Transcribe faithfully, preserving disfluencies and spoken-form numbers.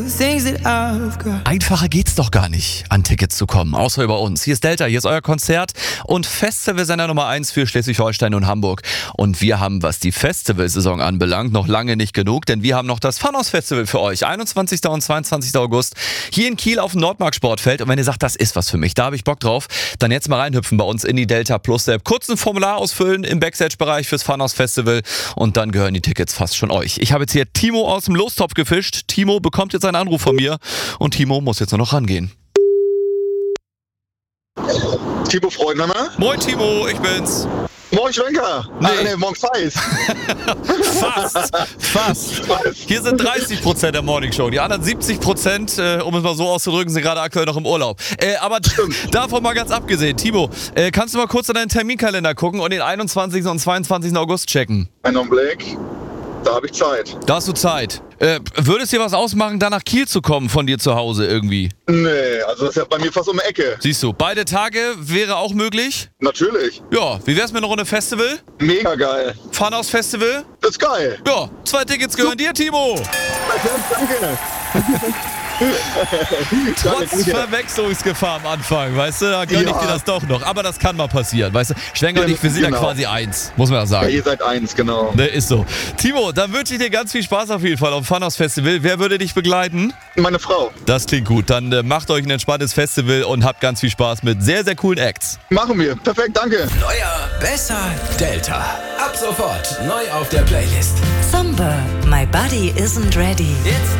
Einfacher geht's doch gar nicht, an Tickets zu kommen, außer über uns. Hier ist Delta, hier ist euer Konzert und Festivalsender Nummer eins für Schleswig-Holstein und Hamburg. Und wir haben, was die Festivalsaison anbelangt, noch lange nicht genug, denn wir haben noch das Funhouse-Festival für euch. einundzwanzigsten und zweiundzwanzigsten August hier in Kiel auf dem Nordmark-Sportfeld. Und wenn ihr sagt, das ist was für mich, da habe ich Bock drauf, dann jetzt mal reinhüpfen bei uns in die Delta Plus-App. Kurz ein Formular ausfüllen im Backstage-Bereich fürs Funhouse-Festival und dann gehören die Tickets fast schon euch. Ich habe jetzt hier Timo aus dem Lostopf gefischt. Timo bekommt jetzt einen Anruf von mir und Timo muss jetzt nur noch rangehen. Timo Freundhammer? Moin Timo, ich bin's. Moin Schwenker. Nee. Ah, nee, morgen Feist. Fast, fast. Hier sind dreißig Prozent der Morning Show. Die anderen siebzig Prozent, äh, um es mal so auszudrücken, sind gerade aktuell noch im Urlaub. Äh, aber davon mal ganz abgesehen, Timo, äh, kannst du mal kurz in deinen Terminkalender gucken und den einundzwanzigsten und zweiundzwanzigsten August checken? Ein Augenblick. Da habe ich Zeit. Da hast du Zeit. Äh, würde es dir was ausmachen, da nach Kiel zu kommen von dir zu Hause irgendwie? Nee, also das ist ja bei mir fast um die Ecke. Siehst du, beide Tage wäre auch möglich? Natürlich. Ja, wie wär's mit einer Runde Festival? Mega geil. Funhouse Festival? Das ist geil. Ja, zwei Tickets gehören dir, Timo. Danke. Trotz Verwechslungsgefahr am Anfang, weißt du, da gönn ich Ja. dir das doch noch. Aber das kann mal passieren, weißt du. Schwenger und ich, wir sind Genau. ja quasi eins, muss man ja Ja, sagen. ihr seid eins, genau. Ne, ist so. Timo, dann wünsche ich dir ganz viel Spaß auf jeden Fall am Funhouse Festival. Wer würde dich begleiten? Meine Frau. Das klingt gut. Dann äh, macht euch ein entspanntes Festival und habt ganz viel Spaß mit sehr, sehr coolen Acts. Machen wir. Perfekt, danke. Neuer, besser, Delta. Ab sofort neu auf der Playlist. Somber, My Body Isn't Ready. Jetzt